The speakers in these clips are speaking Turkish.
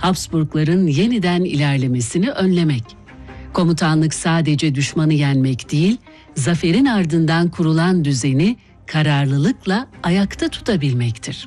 Habsburgların yeniden ilerlemesini önlemek. Komutanlık sadece düşmanı yenmek değil, zaferin ardından kurulan düzeni kararlılıkla ayakta tutabilmektir.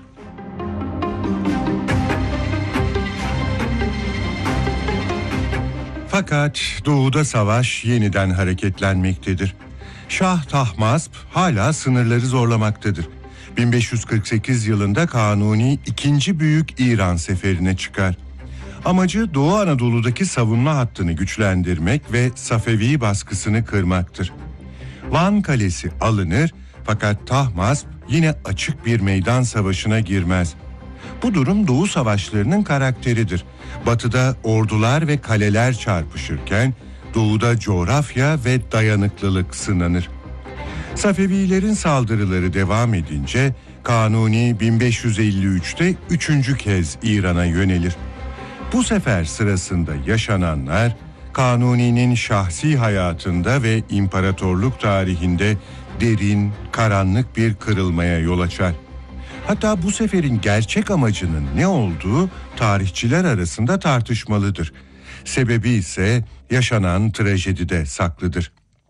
Fakat doğuda savaş yeniden hareketlenmektedir. Şah Tahmasp hala sınırları zorlamaktadır. 1548 yılında Kanuni 2. Büyük İran seferine çıkar. Amacı Doğu Anadolu'daki savunma hattını güçlendirmek ve Safevi baskısını kırmaktır. Van Kalesi alınır fakat Tahmasp yine açık bir meydan savaşına girmez. Bu durum Doğu savaşlarının karakteridir. Batıda ordular ve kaleler çarpışırken doğuda coğrafya ve dayanıklılık sınanır. Safevilerin saldırıları devam edince Kanuni 1553'te 3. kez İran'a yönelir. Bu sefer sırasında yaşananlar Kanuni'nin şahsi hayatında ve imparatorluk tarihinde derin, karanlık bir kırılmaya yol açar. Hatta bu seferin gerçek amacının ne olduğu tarihçiler arasında tartışmalıdır. Sebebi ise yaşanan trajedide saklıdır.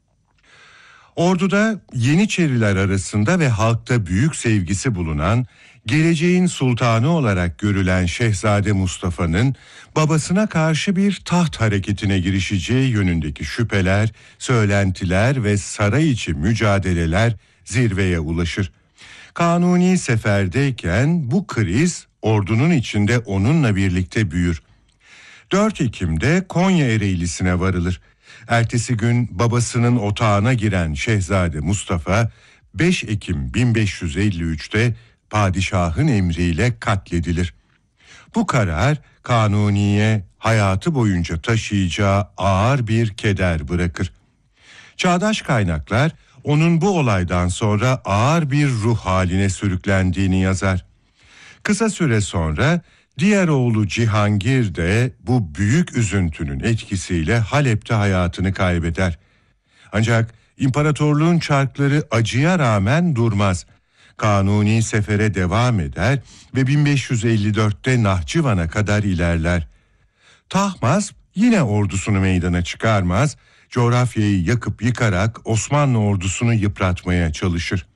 Orduda Yeniçeriler arasında ve halkta büyük sevgisi bulunan, geleceğin sultanı olarak görülen Şehzade Mustafa'nın babasına karşı bir taht hareketine girişeceği yönündeki şüpheler, söylentiler ve saray içi mücadeleler zirveye ulaşır. Kanuni seferdeyken bu kriz ordunun içinde onunla birlikte büyür. 4 Ekim'de Konya Ereğlisi'ne varılır. Ertesi gün babasının otağına giren Şehzade Mustafa 5 Ekim 1553'te padişahın emriyle katledilir. Bu karar Kanuni'ye hayatı boyunca taşıyacağı ağır bir keder bırakır. Çağdaş kaynaklar onun bu olaydan sonra ağır bir ruh haline sürüklendiğini yazar. Kısa süre sonra diğer oğlu Cihangir de bu büyük üzüntünün etkisiyle Halep'te hayatını kaybeder. Ancak imparatorluğun çarkları acıya rağmen durmaz. Kanuni sefere devam eder ve 1554'te Nahçıvan'a kadar ilerler. Tahmasp yine ordusunu meydana çıkarmaz, coğrafyayı yakıp yıkarak Osmanlı ordusunu yıpratmaya çalışır.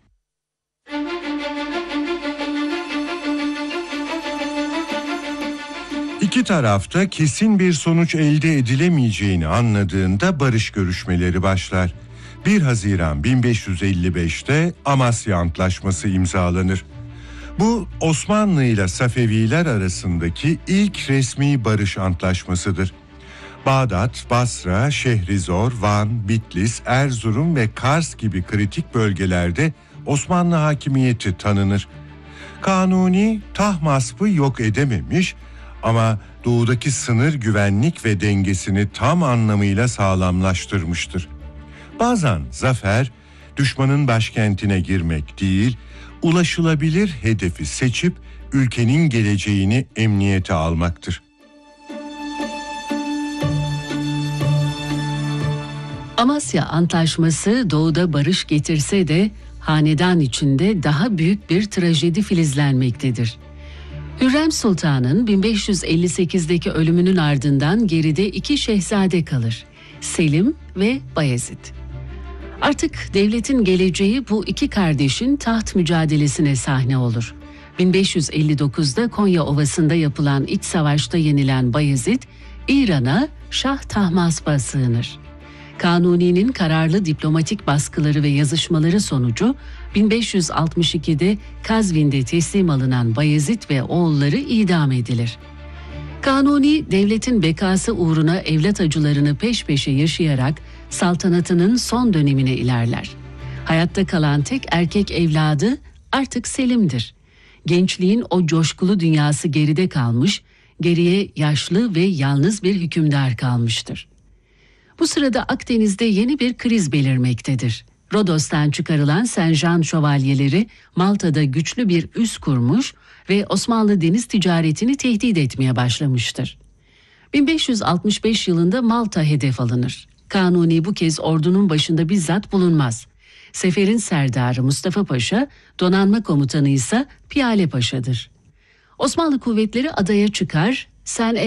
İki tarafta kesin bir sonuç elde edilemeyeceğini anladığında barış görüşmeleri başlar. 1 Haziran 1555'te Amasya Antlaşması imzalanır. Bu Osmanlı ile Safeviler arasındaki ilk resmi barış antlaşmasıdır. Bağdat, Basra, Şehrizor, Van, Bitlis, Erzurum ve Kars gibi kritik bölgelerde Osmanlı hakimiyeti tanınır. Kanuni Tahmasp'ı yok edememiş ama doğudaki sınır güvenlik ve dengesini tam anlamıyla sağlamlaştırmıştır. Bazen zafer, düşmanın başkentine girmek değil, ulaşılabilir hedefi seçip ülkenin geleceğini emniyete almaktır. Amasya Antlaşması doğuda barış getirse de hanedan içinde daha büyük bir trajedi filizlenmektedir. Hürrem Sultan'ın 1558'deki ölümünün ardından geride 2 şehzade kalır. Selim ve Bayezid. Artık devletin geleceği bu 2 kardeşin taht mücadelesine sahne olur. 1559'da Konya Ovası'nda yapılan iç savaşta yenilen Bayezid, İran'a Şah Tahmasp'a sığınır. Kanuni'nin kararlı diplomatik baskıları ve yazışmaları sonucu 1562'de Kazvin'de teslim alınan Bayezid ve oğulları idam edilir. Kanuni, devletin bekası uğruna evlat acılarını peş peşe yaşayarak saltanatının son dönemine ilerler. Hayatta kalan tek erkek evladı artık Selim'dir. Gençliğin o coşkulu dünyası geride kalmış, geriye yaşlı ve yalnız bir hükümdar kalmıştır. Bu sırada Akdeniz'de yeni bir kriz belirmektedir. Rodos'tan çıkarılan Saint-Jean şövalyeleri Malta'da güçlü bir üs kurmuş ve Osmanlı deniz ticaretini tehdit etmeye başlamıştır. 1565 yılında Malta hedef alınır. Kanuni bu kez ordunun başında bizzat bulunmaz. Seferin serdarı Mustafa Paşa, donanma komutanı ise Piyale Paşa'dır. Osmanlı kuvvetleri adaya çıkar,